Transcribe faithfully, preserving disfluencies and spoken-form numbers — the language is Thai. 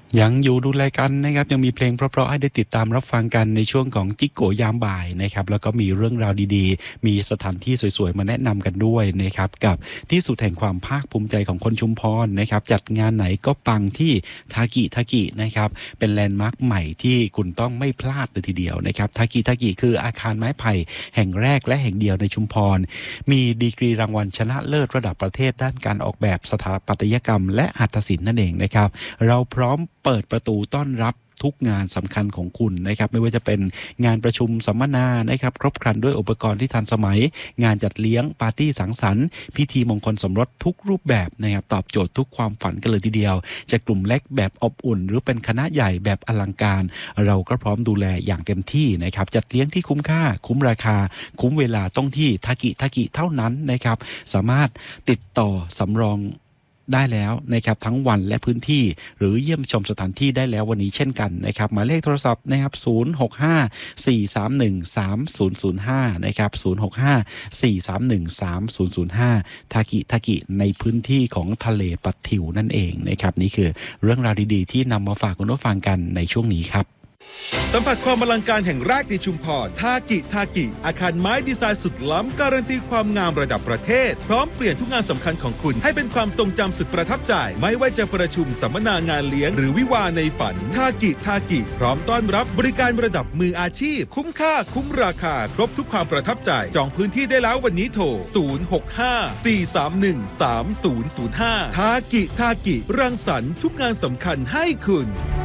ยังอยู่ดูแลกันนะครับยังมีเพลงเพราะๆให้ได้ติดตามรับฟังกันในช่วงของจิกโกยามบ่ายนะครับแล้วก็มีเรื่องราวดีๆมีสถานที่สวยๆมาแนะนำกันด้วยนะครับกับที่สุดแห่งความภาคภูมิใจของคนชุมพรนะครับจัดงานไหนก็ปังที่ทากิทากินะครับเป็นแลนด์มาร์คใหม่ที่คุณต้องไม่พลาดเลยทีเดียวนะครับทากิทากิคืออาคารไม้ไผ่แห่งแรกและแห่งเดียวในชุมพรมีดีกรีรางวัลชนะเลิศระดับประเทศด้านการออกแบบสถาปัตยกรรมและหัตถศิลป์นั่นเองนะครับเราพร้อมเปิดประตูต้อนรับทุกงานสำคัญของคุณนะครับไม่ว่าจะเป็นงานประชุมสัมมนานะครับครบครันด้วยอุปกรณ์ที่ทันสมัยงานจัดเลี้ยงปาร์ตี้สังสรรค์พิธีมงคลสมรสทุกรูปแบบนะครับตอบโจทย์ทุกความฝันกันเลยทีเดียวจะกลุ่มเล็กแบบอบอุ่นหรือเป็นคณะใหญ่แบบอลังการเราก็พร้อมดูแลอย่างเต็มที่นะครับจัดเลี้ยงที่คุ้มค่าคุ้มราคาคุ้มเวลาต้องที่ทากิทากิเท่านั้นนะครับสามารถติดต่อสำรองได้แล้วนะครับทั้งวันและพื้นที่หรือเยี่ยมชมสถานที่ได้แล้ววันนี้เช่นกันนะครับหมายเลขโทรศัพท์นะครับศูนย์ หก ห้า สี่ สาม หนึ่ง สาม ศูนย์ ศูนย์ ห้านะครับศูนย์ หก ห้า สี่ สาม หนึ่ง สาม ศูนย์ ศูนย์ ห้าทากิทากิในพื้นที่ของทะเลปัดถิวนั่นเองนะครับนี่คือเรื่องราวดีๆที่นำมาฝากคุณผู้ฟังกันในช่วงนี้ครับสัมผัสความอลังการแห่งแรกในชุมพรทากิทากิอาคารไม้ดีไซน์สุดล้ำการันตีความงามระดับประเทศพร้อมเปลี่ยนทุกงานสำคัญของคุณให้เป็นความทรงจำสุดประทับใจไม่ว่าจะประชุมสัมมนางานเลี้ยงหรือวิวาห์ในฝันทากิทากิพร้อมต้อนรับบริการระดับมืออาชีพคุ้มค่าคุ้มราคาครบทุกความประทับใจจองพื้นที่ได้แล้ววันนี้โทรศูนย์ หก ห้า สี่ สาม หนึ่ง สาม ศูนย์ ศูนย์ ห้าทากิทากิรังสรรค์ทุกงานสำคัญให้คุณ